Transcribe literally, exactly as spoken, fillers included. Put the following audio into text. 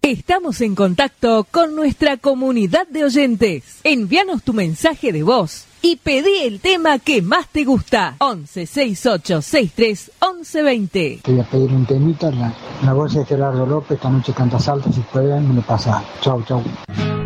Estamos en contacto con nuestra comunidad de oyentes. Envíanos tu mensaje de voz y pedí el tema que más te gusta. once sesenta y ocho sesenta y tres once veinte. Te voy a pedir un temita, la, la voz de Gerardo López, esta noche canta salta, si pueden, me lo pasa. Chau, chau.